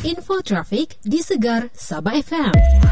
Info trafik di Segar Sabah FM.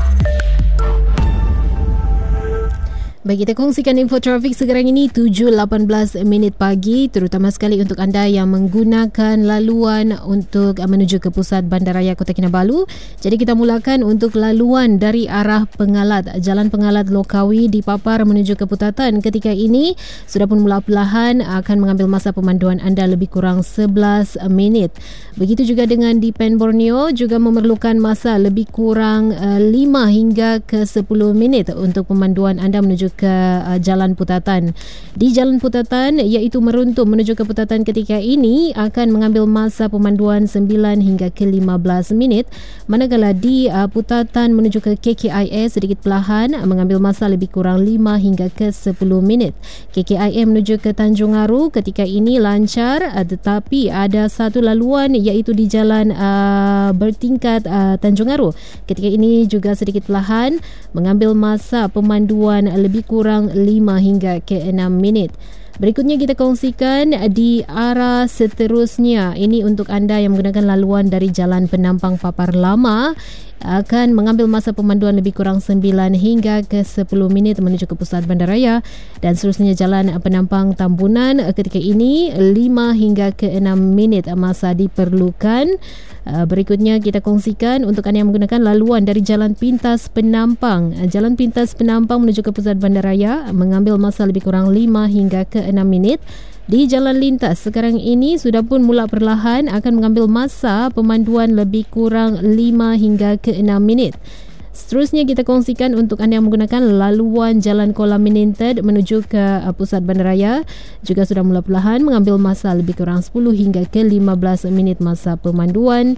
Bagi kita kongsikan info trafik sekarang ini 7.18 minit pagi, terutama sekali untuk anda yang menggunakan laluan untuk menuju ke pusat Bandaraya Kota Kinabalu. Jadi kita mulakan untuk laluan dari arah Pengalat, Jalan Pengalat Lokawi dipapar menuju ke Putatan. Ketika ini sudah pun mula perlahan akan mengambil masa pemanduan anda lebih kurang 11 minit. Begitu juga dengan di Pen Borneo juga memerlukan masa lebih kurang 5 hingga ke 10 minit untuk pemanduan anda menuju ke Jalan Putatan. Di Jalan Putatan iaitu Meruntum menuju ke Putatan ketika ini akan mengambil masa pemanduan 9 hingga ke 15 minit. Manakala di Putatan menuju ke KKIA sedikit perlahan mengambil masa lebih kurang 5 hingga ke 10 minit. KKIA menuju ke Tanjung Aru ketika ini lancar, tetapi ada satu laluan iaitu di Jalan bertingkat Tanjung Aru. Ketika ini juga sedikit perlahan mengambil masa pemanduan lebih kurang 5 hingga ke 6 minit. Berikutnya kita kongsikan di arah seterusnya. Ini untuk anda yang menggunakan laluan dari Jalan Penampang Papar Lama akan mengambil masa pemanduan lebih kurang 9 hingga ke 10 minit menuju ke pusat bandaraya, dan seterusnya Jalan Penampang Tambunan ketika ini 5 hingga ke 6 minit masa diperlukan. Berikutnya kita kongsikan untuk anda yang menggunakan laluan dari Jalan Pintas Penampang. Jalan Pintas Penampang menuju ke pusat bandaraya mengambil masa lebih kurang 5 hingga ke 6 minit. Di Jalan Lintas sekarang ini sudah pun mula perlahan akan mengambil masa pemanduan lebih kurang 5 hingga ke 6 minit. Seterusnya kita kongsikan untuk anda yang menggunakan laluan Jalan Kolam Meninted menuju ke pusat bandaraya juga sudah mula perlahan mengambil masa lebih kurang 10 hingga ke 15 minit masa pemanduan.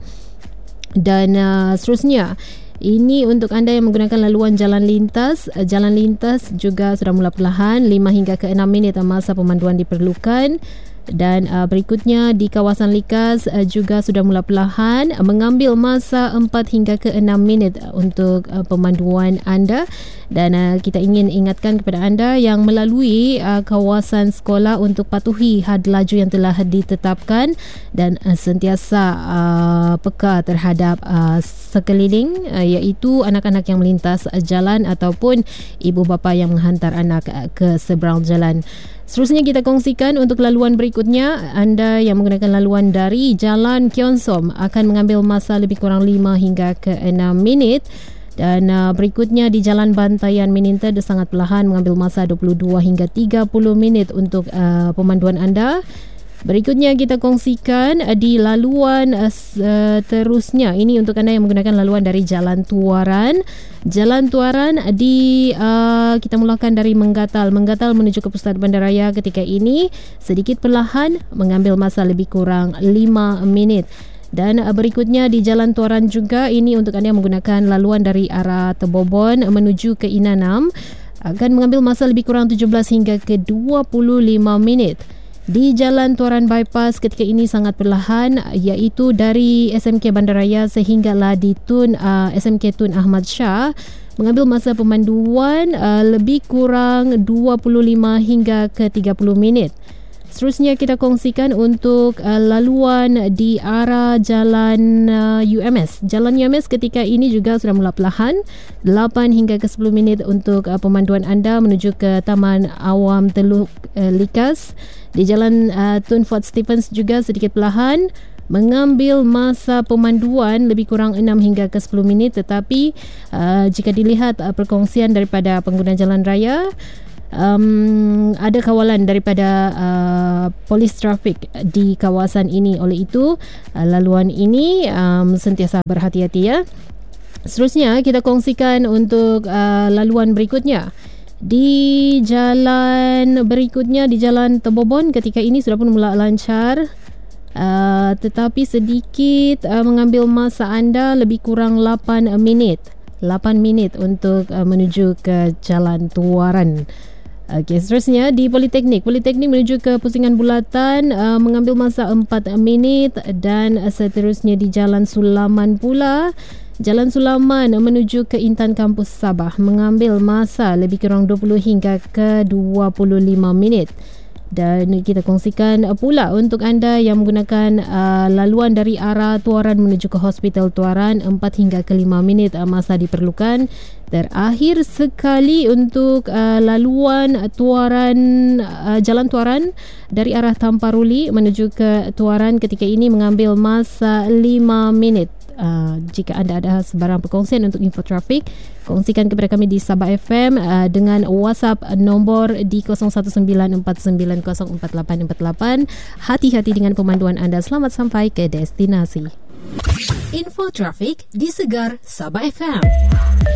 Dan seterusnya ini untuk anda yang menggunakan laluan Jalan Lintas. Jalan Lintas juga sudah mula perlahan 5 hingga ke 6 minit masa pemanduan diperlukan. Dan berikutnya di kawasan Likas juga sudah mula perlahan mengambil masa 4 hingga ke 6 minit untuk pemanduan anda. Dan kita ingin ingatkan kepada anda yang melalui kawasan sekolah untuk patuhi had laju yang telah ditetapkan dan sentiasa peka terhadap sekeliling, iaitu anak-anak yang melintas jalan ataupun ibu bapa yang menghantar anak ke seberang jalan. Seterusnya kita kongsikan untuk laluan berikutnya. Anda yang menggunakan laluan dari Jalan Kionsom akan mengambil masa lebih kurang 5 hingga ke 6 minit. Dan berikutnya di Jalan Bantayan Meninted sangat perlahan mengambil masa 22 hingga 30 minit untuk pemanduan anda. Berikutnya kita kongsikan di laluan terusnya. Ini untuk anda yang menggunakan laluan dari Jalan Tuaran. Jalan Tuaran kita mulakan dari Menggatal menuju ke pusat bandaraya ketika ini sedikit perlahan mengambil masa lebih kurang 5 minit. Dan berikutnya di Jalan Tuaran juga, ini untuk anda yang menggunakan laluan dari arah Tebobon menuju ke Inanam akan mengambil masa lebih kurang 17 hingga ke 25 minit. Di Jalan Tuaran Bypass ketika ini sangat perlahan, iaitu dari SMK Bandaraya sehinggalah di SMK Tun Ahmad Shah mengambil masa pemanduan lebih kurang 25 hingga ke 30 minit. Seterusnya kita kongsikan untuk laluan di arah Jalan UMS. Jalan UMS ketika ini juga sudah mula perlahan 8 hingga ke 10 minit untuk pemanduan anda menuju ke Taman Awam Teluk Likas. Di Jalan Tun Fort Stephens juga sedikit perlahan mengambil masa pemanduan lebih kurang 6 hingga ke 10 minit. Tetapi jika dilihat perkongsian daripada pengguna jalan raya, ada kawalan daripada polis trafik di kawasan ini. Oleh itu laluan ini sentiasa berhati-hati ya. Seterusnya kita kongsikan untuk laluan berikutnya. Di jalan berikutnya di Jalan Tebobon ketika ini sudah pun mula lancar, tetapi sedikit mengambil masa anda lebih kurang 8 minit untuk menuju ke Jalan Tuaran. Okey, seterusnya di Politeknik menuju ke Pusingan Bulatan mengambil masa 4 minit. Dan seterusnya di Jalan Sulaman pula, Jalan Sulaman menuju ke Intan Kampus Sabah mengambil masa lebih kurang 20 hingga ke 25 minit. Dan kita kongsikan pula untuk anda yang menggunakan laluan dari arah Tuaran menuju ke Hospital Tuaran, 4 hingga ke 5 minit masa diperlukan. Terakhir sekali untuk laluan Tuaran, Jalan Tuaran dari arah Tamparuli menuju ke Tuaran ketika ini mengambil masa 5 minit. Jika anda ada sebarang perkongsian untuk info trafik, kongsikan kepada kami di Sabah FM dengan WhatsApp nombor di 0194904848. Hati-hati dengan pemanduan anda. Selamat sampai ke destinasi. Info trafik di Segar Sabah FM.